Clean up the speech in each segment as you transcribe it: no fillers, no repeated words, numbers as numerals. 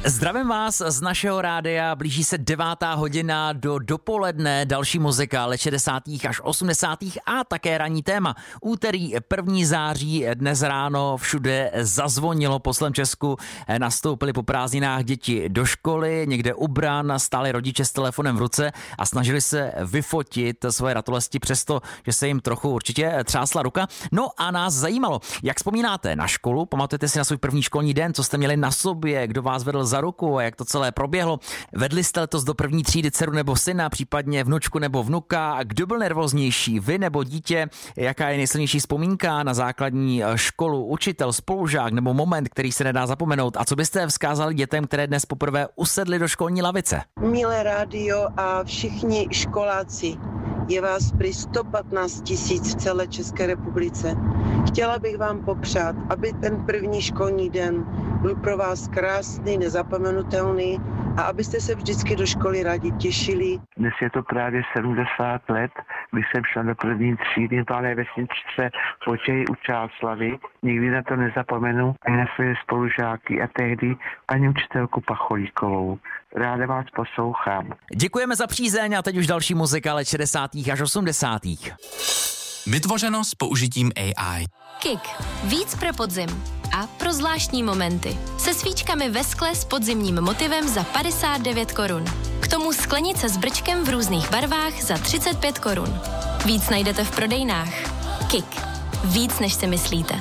Zdravím vás z našeho rádia, blíží se 9:00 do dopoledne, další muzika let 60. až 80. a také ranní téma. Úterý 1. září dnes ráno všude zazvonilo po celém Česku, nastoupili po prázdninách děti do školy, někde u bran stáli rodiče s telefonem v ruce a snažili se vyfotit svoje ratolesti přesto, že se jim trochu určitě třásla ruka. No a nás zajímalo, jak vzpomínáte na školu, pamatujete si na svůj první školní den, co jste měli na sobě, kdo vás vedl za ruku a jak to celé proběhlo. Vedli jste letos do první třídy dceru nebo syna, případně vnučku nebo vnuka. Kdo byl nervóznější, vy nebo dítě? Jaká je nejsilnější vzpomínka na základní školu, učitel, spolužák nebo moment, který se nedá zapomenout? A co byste vzkázali dětem, které dnes poprvé usedly do školní lavice? Milé rádio a všichni školáci, je vás přes 115 000 v celé České republice. Chtěla bych vám popřát, aby ten první školní den byl pro vás krásný, nezapomenutelný a abyste se vždycky do školy rádi těšili. Dnes je to právě 70 let, když jsem šel do první třídy v malé vesničce Počej u Čáslavy. Nikdy na to nezapomenu ani na své spolužáky a tehdy paní učitelku Pacholíkovou. Ráda vás poslouchám. Děkujeme za přízeň a teď už další muzika let 60. až 80. Vytvořeno s použitím AI. Kik. Víc pro podzim. A pro zvláštní momenty. Se svíčkami ve skle s podzimním motivem za 59 korun. K tomu sklenice s brčkem v různých barvách za 35 korun. Víc najdete v prodejnách. Kik. Víc než si myslíte.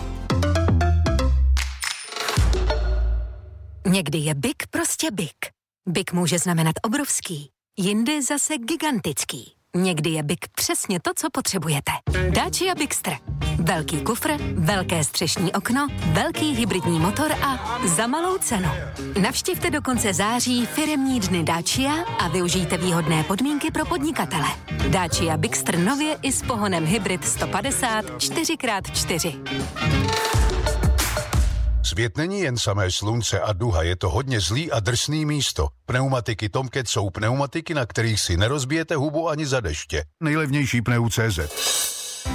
Někdy je big prostě big. Big může znamenat obrovský, jindy zase gigantický. Někdy je big přesně to, co potřebujete. Dacia Bigster. Velký kufr, velké střešní okno, velký hybridní motor a za malou cenu. Navštivte do konce září firemní dny Dacia a využijte výhodné podmínky pro podnikatele. Dacia Bigster nově i s pohonem hybrid 150 4x4. Svět není jen samé slunce a duha, je to hodně zlý a drsný místo. Pneumatiky Tomcat jsou pneumatiky, na kterých si nerozbijete hubu ani za deště. Nejlevnější pneu.cz.